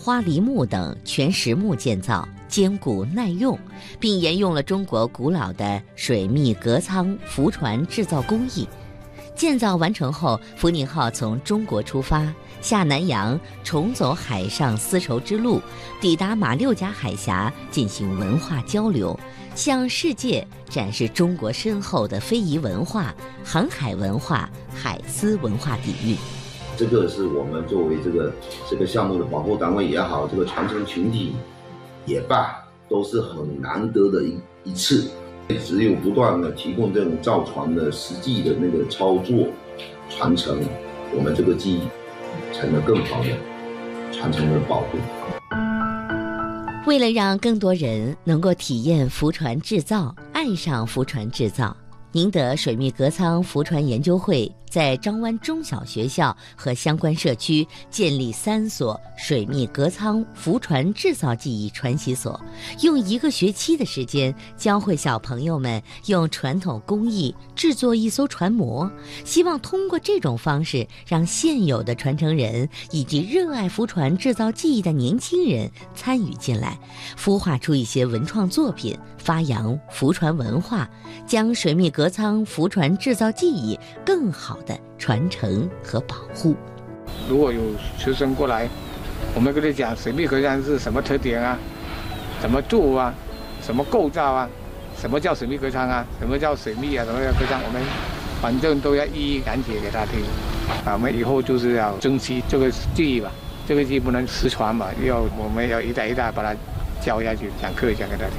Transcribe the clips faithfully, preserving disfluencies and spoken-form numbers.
花梨木等全实木建造，坚固耐用，并沿用了中国古老的水密隔舱浮船制造工艺。建造完成后，福宁号从中国出发，下南洋，重走海上丝绸之路，抵达马六甲海峡，进行文化交流，向世界展示中国深厚的非遗文化、航海文化、海丝文化底蕴。 这个是我们作为这个这个项目的保护单位也好，这个传承群体也罢，都是很难得的一一次。只有不断的提供这种造船的实际的那个操作传承，我们这个技艺才能更好的传承和保护。 为了让更多人能够体验浮船制造，爱上浮船制造，宁德水密隔舱浮船研究会在张湾中小学校和相关社区建立三所水密隔舱浮船制造技艺传习所，用一个学期的时间教会小朋友们用传统工艺制作一艘船模，希望通过这种方式让现有的传承人以及热爱浮船制造技艺的年轻人参与进来，孵化出一些文创作品，发扬浮船文化，将水密隔舱浮船制造技艺更好的传承和保护。 如果有学生过来，我们跟他讲水密隔舱是什么特点啊，怎么做啊，什么构造啊，什么叫水密隔舱啊，什么叫水密啊，什么叫隔舱，我们反正都要一一讲解给他听。啊，我们以后就是要珍惜这个技艺吧，这个技艺不能失传嘛，要我们要一代一代把它教下去，讲课讲给大家。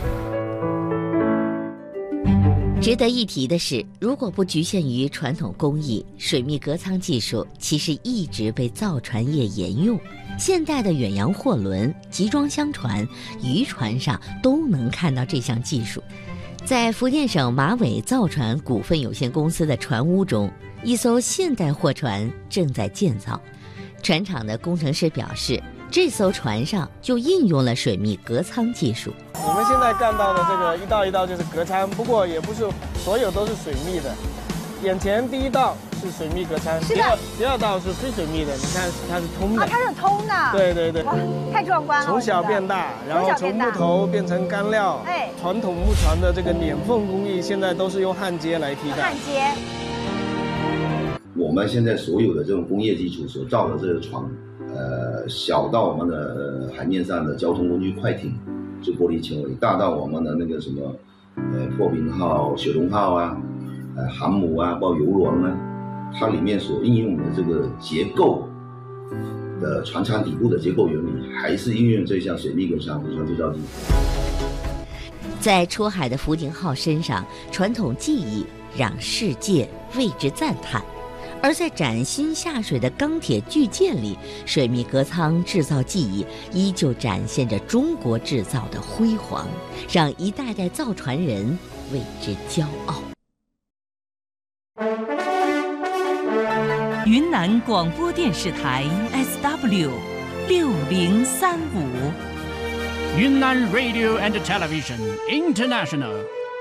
值得一提的是，如果不局限于传统工艺，水密隔舱技术其实一直被造船业沿用。现代的远洋货轮、集装箱船、渔船上都能看到这项技术。在福建省马尾造船股份有限公司的船坞中，一艘现代货船正在建造。船厂的工程师表示，这艘船上就应用了水密隔舱技术。 我们现在干到的这个一道一道就是隔舱，不过也不是所有都是水密的。眼前第一道是水密隔舱，第二第二道是非水密的。你看它是通的， 啊，它是通的。 对对对， 哇，太壮观了！ 从小变大，然后从木头变成干料。哎，传统木船的这个碾缝工艺，现在都是用焊接来替代。 焊接。 我们现在所有的这种工业基础所造的这个船，呃，小到我们的海面上的交通工具快艇，是玻璃纤维；大到我们的那个什么，呃，破冰号、雪龙号啊，呃，航母啊，包括游轮啊，它里面所应用的这个结构的船舱底部的结构原理，还是应用这项水密隔舱浮船制造技术。 在出海的福宁号身上，传统技艺让世界为之赞叹。而在崭新下水的钢铁巨舰里，水密隔舱制造技艺依旧展现着中国制造的辉煌，让一代代造船人为之骄傲。 云南广播电视台 S W 六零三五， 云南 Radio and Television International。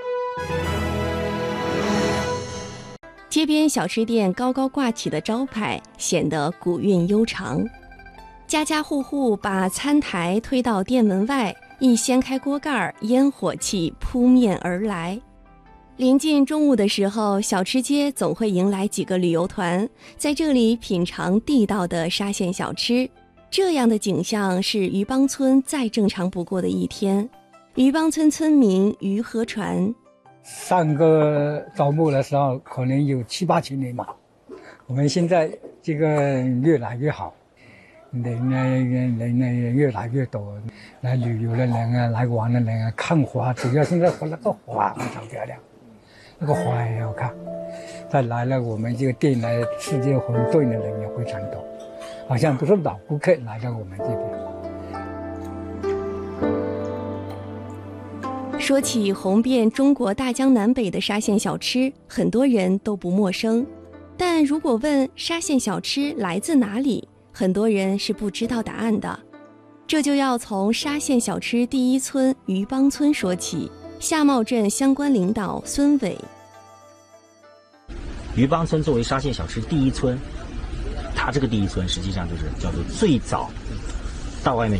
街边小吃店高高挂起的招牌显得古韵悠长，家家户户把餐台推到店门外，一掀开锅盖，烟火气扑面而来。临近中午的时候，小吃街总会迎来几个旅游团，在这里品尝地道的沙县小吃。这样的景象是渔帮村再正常不过的一天。渔帮村村民于和传， 上个招募的时候可能有七八千人嘛，我们现在这个越来越好，人呢人呢也越来越多，来旅游的人啊，来玩的人啊，看花，主要现在那个花非常漂亮，那个花也好看。再来了我们这个店来吃这个馄饨的人也非常多，好像都是老顾客来到我们这边。 说起红遍中国大江南北的沙县小吃，很多人都不陌生。但如果问沙县小吃来自哪里，很多人是不知道答案的。这就要从沙县小吃第一村渔帮村说起。夏茂镇相关领导孙伟， 渔帮村作为沙县小吃第一村，它这个第一村实际上就是叫做最早到外面